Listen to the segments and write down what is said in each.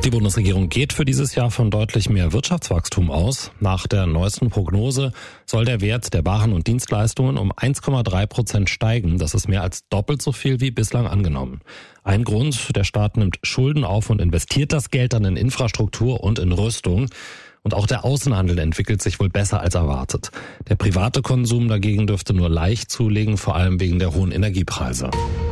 Die Bundesregierung geht für dieses Jahr von deutlich mehr Wirtschaftswachstum aus. Nach der neuesten Prognose soll der Wert der Waren und Dienstleistungen um 1,3% steigen. Das ist mehr als doppelt so viel wie bislang angenommen. Ein Grund, der Staat nimmt Schulden auf und investiert das Geld dann in Infrastruktur und in Rüstung. Und auch der Außenhandel entwickelt sich wohl besser als erwartet. Der private Konsum dagegen dürfte nur leicht zulegen, vor allem wegen der hohen Energiepreise.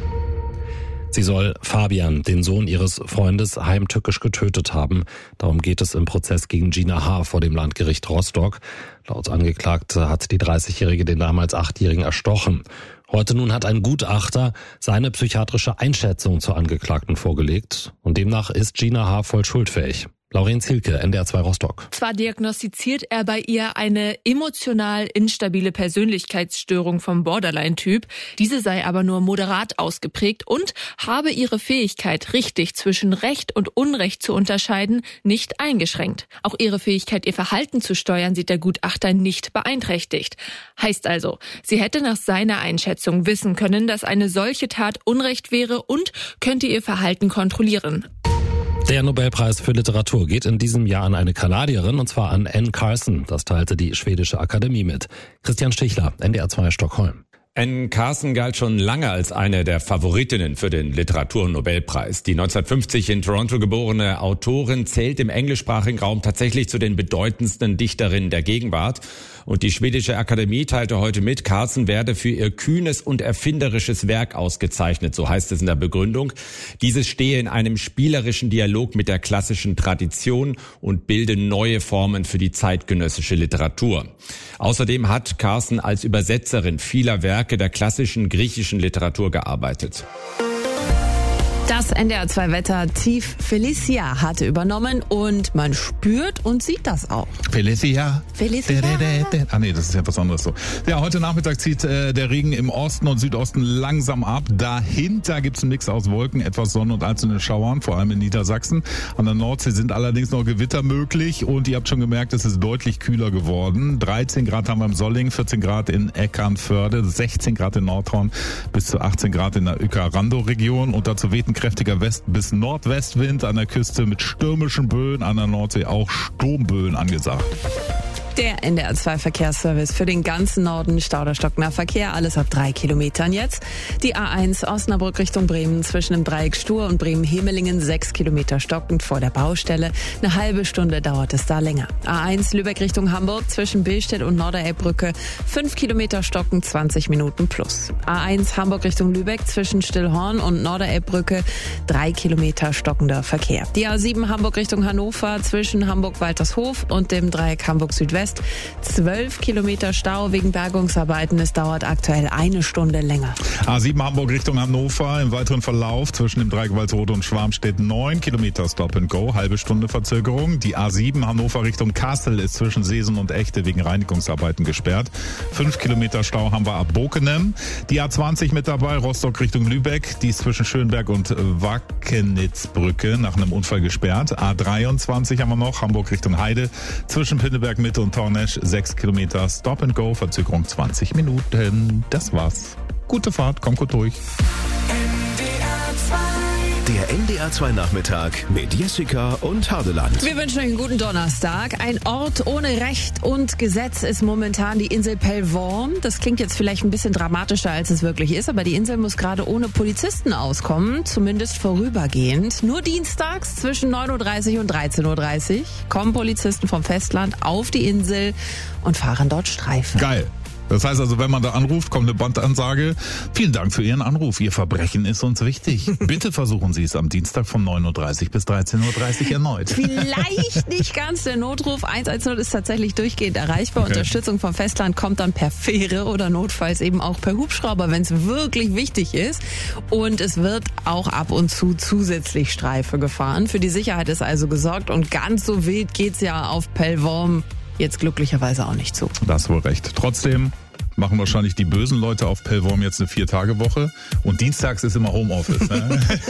Sie soll Fabian, den Sohn ihres Freundes, heimtückisch getötet haben. Darum geht es im Prozess gegen Gina H. vor dem Landgericht Rostock. Laut Angeklagte hat die 30-Jährige den damals 8-Jährigen erstochen. Heute nun hat ein Gutachter seine psychiatrische Einschätzung zur Angeklagten vorgelegt. Und demnach ist Gina H. voll schuldfähig. Lauren Zielke, NDR 2 Rostock. Zwar diagnostiziert er bei ihr eine emotional instabile Persönlichkeitsstörung vom Borderline-Typ. Diese sei aber nur moderat ausgeprägt und habe ihre Fähigkeit, richtig zwischen Recht und Unrecht zu unterscheiden, nicht eingeschränkt. Auch ihre Fähigkeit, ihr Verhalten zu steuern, sieht der Gutachter nicht beeinträchtigt. Heißt also, sie hätte nach seiner Einschätzung wissen können, dass eine solche Tat Unrecht wäre und könnte ihr Verhalten kontrollieren. Der Nobelpreis für Literatur geht in diesem Jahr an eine Kanadierin, und zwar an Anne Carson. Das teilte die schwedische Akademie mit. Christian Stichler, NDR 2 Stockholm. Anne Carson galt schon lange als eine der Favoritinnen für den Literaturnobelpreis. Die 1950 in Toronto geborene Autorin zählt im englischsprachigen Raum tatsächlich zu den bedeutendsten Dichterinnen der Gegenwart. Und die schwedische Akademie teilte heute mit, Carson werde für ihr kühnes und erfinderisches Werk ausgezeichnet, so heißt es in der Begründung. Dieses stehe in einem spielerischen Dialog mit der klassischen Tradition und bilde neue Formen für die zeitgenössische Literatur. Außerdem hat Carson als Übersetzerin vieler Werke der klassischen griechischen Literatur gearbeitet. Das NDR 2 Wetter, Tief Felicia hatte übernommen und man spürt und sieht das auch. Felicia. Ah nee, das ist ja was anderes so. Ja, heute Nachmittag zieht der Regen im Osten und Südosten langsam ab. Dahinter gibt's einen Mix aus Wolken, etwas Sonne und einzelnen Schauern, vor allem in Niedersachsen. An der Nordsee sind allerdings noch Gewitter möglich und ihr habt schon gemerkt, es ist deutlich kühler geworden. 13 Grad haben wir im Solling, 14 Grad in Eckernförde, 16 Grad in Nordhorn, bis zu 18 Grad in der Uecker-Randow-Region und dazu weht ein kräftiger West- bis Nordwestwind an der Küste mit stürmischen Böen, an der Nordsee auch Sturmböen angesagt. Der NDR 2 Verkehrsservice für den ganzen Norden, stauderstockender Verkehr, alles ab 3 Kilometern jetzt. Die A1 Osnabrück Richtung Bremen zwischen dem Dreieck Stur und Bremen-Hemelingen 6 Kilometer stockend vor der Baustelle. Eine halbe Stunde dauert es da länger. A1 Lübeck Richtung Hamburg zwischen Billstedt und Norderelbbrücke 5 Kilometer stockend 20 Minuten plus. A1 Hamburg Richtung Lübeck zwischen Stillhorn und Norderelbbrücke 3 Kilometer stockender Verkehr. Die A7 Hamburg Richtung Hannover zwischen Hamburg-Waltershof und dem Dreieck Hamburg Südwest 12 Kilometer Stau wegen Bergungsarbeiten. Es dauert aktuell eine Stunde länger. A7 Hamburg Richtung Hannover. Im weiteren Verlauf zwischen dem Dreieck Walsrode und Schwarmstedt 9 Kilometer Stop and Go. Halbe Stunde Verzögerung. Die A7 Hannover Richtung Kassel ist zwischen Seesen und Echte wegen Reinigungsarbeiten gesperrt. 5 Kilometer Stau haben wir ab Bokenem. Die A20 mit dabei. Rostock Richtung Lübeck. Die ist zwischen Schönberg und Wackenitzbrücke nach einem Unfall gesperrt. A23 haben wir noch. Hamburg Richtung Heide. Zwischen Pinneberg Mitte und Tornesch 6 Kilometer Stop and Go, Verzögerung 20 Minuten. Das war's. Gute Fahrt, kommt gut durch. Der NDR 2 Nachmittag mit Jessica und Hardeland. Wir wünschen euch einen guten Donnerstag. Ein Ort ohne Recht und Gesetz ist momentan die Insel Pellworm. Das klingt jetzt vielleicht ein bisschen dramatischer, als es wirklich ist, aber die Insel muss gerade ohne Polizisten auskommen, zumindest vorübergehend. Nur dienstags zwischen 9.30 Uhr und 13.30 Uhr kommen Polizisten vom Festland auf die Insel und fahren dort Streifen. Geil. Das heißt also, wenn man da anruft, kommt eine Bandansage. Vielen Dank für Ihren Anruf. Ihr Verbrechen ist uns wichtig. Bitte versuchen Sie es am Dienstag von 9.30 Uhr bis 13.30 Uhr erneut. Vielleicht nicht ganz. Der Notruf 110 ist tatsächlich durchgehend erreichbar. Okay. Unterstützung vom Festland kommt dann per Fähre oder notfalls eben auch per Hubschrauber, wenn es wirklich wichtig ist. Und es wird auch ab und zu zusätzlich Streife gefahren. Für die Sicherheit ist also gesorgt. Und ganz so wild geht's ja auf Pellworm jetzt glücklicherweise auch nicht zu. Da hast du wohl recht. Trotzdem machen wahrscheinlich die bösen Leute auf Pellworm jetzt eine 4-Tage-Woche und dienstags ist immer Homeoffice. Ne?